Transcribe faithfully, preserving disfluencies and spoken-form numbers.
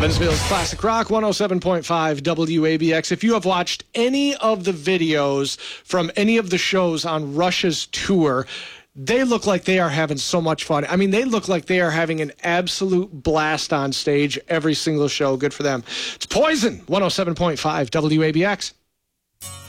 Evansville's Classic Rock, one oh seven point five W A B X. If you have watched any of the videos from any of the shows on Rush's tour, they look like they are having so much fun. I mean, they look like they are having an absolute blast on stage every single show. Good for them. It's Poison, one oh seven point five W A B X.